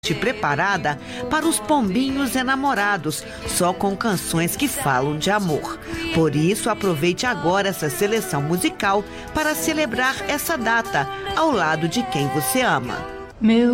preparada para os pombinhos enamorados, só com canções que falam de amor. Por isso, aproveite agora essa seleção musical para celebrar essa data ao lado de quem você ama.